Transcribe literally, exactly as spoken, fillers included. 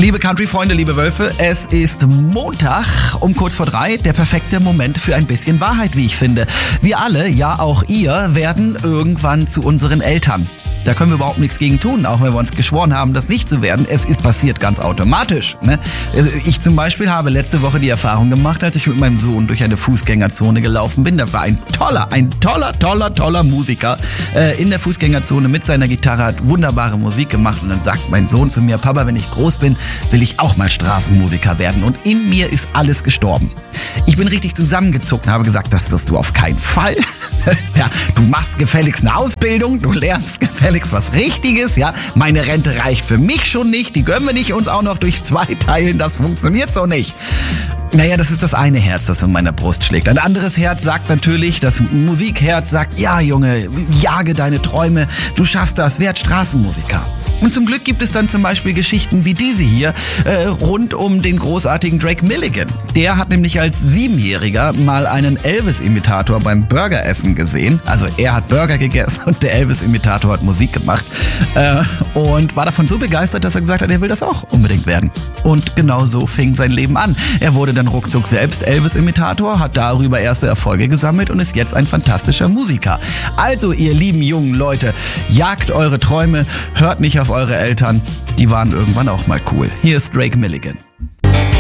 Liebe Country-Freunde, liebe Wölfe, es ist Montag um kurz vor drei, der perfekte Moment für ein bisschen Wahrheit, wie ich finde. Wir alle, ja auch ihr, werden irgendwann zu unseren Eltern. Da können wir überhaupt nichts gegen tun, auch wenn wir uns geschworen haben, das nicht zu werden. Es ist passiert ganz automatisch. Ne? Also ich zum Beispiel habe letzte Woche die Erfahrung gemacht, als ich mit meinem Sohn durch eine Fußgängerzone gelaufen bin. Da war ein toller, ein toller, toller, toller Musiker äh, in der Fußgängerzone mit seiner Gitarre, hat wunderbare Musik gemacht. Und dann sagt mein Sohn zu mir, Papa, wenn ich groß bin, will ich auch mal Straßenmusiker werden. Und in mir ist alles gestorben. Ich bin richtig zusammengezuckt und habe gesagt, das wirst du auf keinen Fall. Ja, du machst gefälligst eine Ausbildung, du lernst gefälligst was Richtiges, ja. Meine Rente reicht für mich schon nicht, die können wir nicht uns auch noch durch zwei teilen, das funktioniert so nicht. Naja, das ist das eine Herz, das in meiner Brust schlägt. Ein anderes Herz sagt natürlich, das Musikherz sagt, ja Junge, jage deine Träume, du schaffst das, werd Straßenmusiker. Und zum Glück gibt es dann zum Beispiel Geschichten wie diese hier äh, rund um den großartigen Drake Milligan. Der hat nämlich als Siebenjähriger mal einen Elvis-Imitator beim Burgeressen gesehen. Also er hat Burger gegessen und der Elvis-Imitator hat Musik gemacht. Äh, und war davon so begeistert, dass er gesagt hat, er will das auch unbedingt werden. Und genau so fing sein Leben an. Er wurde dann ruckzuck selbst Elvis-Imitator, hat darüber erste Erfolge gesammelt und ist jetzt ein fantastischer Musiker. Also ihr lieben jungen Leute, jagt eure Träume, hört nicht auf eure Eltern, die waren irgendwann auch mal cool. Hier ist Drake Milligan.